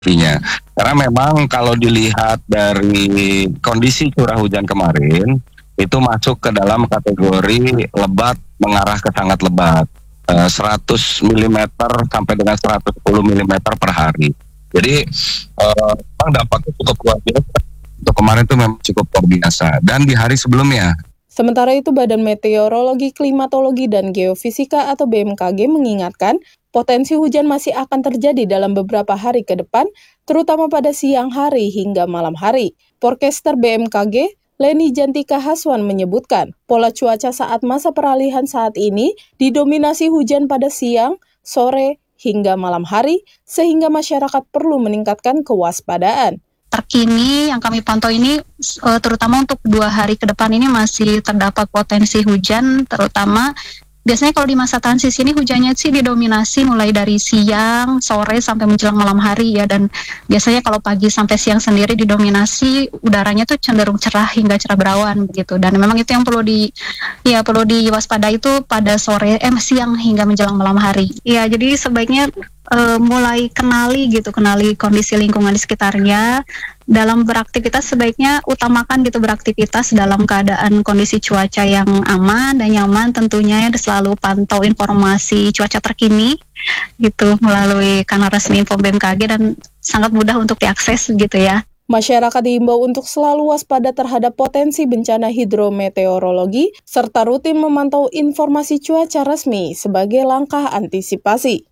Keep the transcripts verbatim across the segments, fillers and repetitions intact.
nya. Karena memang kalau dilihat dari kondisi curah hujan kemarin, itu masuk ke dalam kategori lebat mengarah ke sangat lebat. Eh, seratus milimeter sampai dengan seratus sepuluh milimeter per hari. Jadi eh, memang dampaknya cukup luar biasa. Untuk kemarin itu memang cukup luar biasa. Dan di hari sebelumnya. Sementara itu, Badan Meteorologi, Klimatologi, dan Geofisika atau B M K G mengingatkan potensi hujan masih akan terjadi dalam beberapa hari ke depan, terutama pada siang hari hingga malam hari. Forecaster B M K G, Leni Jantika Haswan menyebutkan, pola cuaca saat masa peralihan saat ini didominasi hujan pada siang, sore, hingga malam hari, sehingga masyarakat perlu meningkatkan kewaspadaan. Terkini yang kami pantau ini terutama untuk dua hari ke depan ini masih terdapat potensi hujan, terutama biasanya kalau di masa transisi ini hujannya sih didominasi mulai dari siang, sore sampai menjelang malam hari ya, dan biasanya kalau pagi sampai siang sendiri didominasi udaranya tuh cenderung cerah hingga cerah berawan begitu, dan memang itu yang perlu di ya perlu diwaspadai itu pada sore eh siang hingga menjelang malam hari. Ya, jadi sebaiknya uh, mulai kenali gitu, kenali kondisi lingkungan di sekitarnya. Dalam beraktivitas sebaiknya utamakan gitu beraktivitas dalam keadaan kondisi cuaca yang aman dan nyaman, tentunya ya selalu pantau informasi cuaca terkini gitu melalui kanal resmi info B M K G dan sangat mudah untuk diakses gitu ya. Masyarakat diimbau untuk selalu waspada terhadap potensi bencana hidrometeorologi serta rutin memantau informasi cuaca resmi sebagai langkah antisipasi.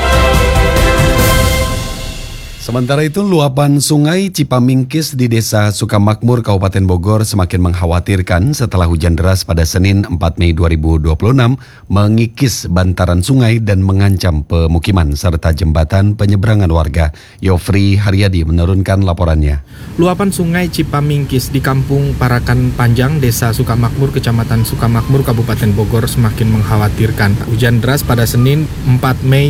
Sementara itu, luapan sungai Cipamingkis di Desa Sukamakmur, Kabupaten Bogor semakin mengkhawatirkan setelah hujan deras pada Senin empat Mei dua ribu dua puluh enam mengikis bantaran sungai dan mengancam pemukiman serta jembatan penyeberangan warga. Yofri Haryadi menurunkan laporannya. Luapan sungai Cipamingkis di Kampung Parakan Panjang, Desa Sukamakmur, Kecamatan Sukamakmur, Kabupaten Bogor semakin mengkhawatirkan. Hujan deras pada Senin empat Mei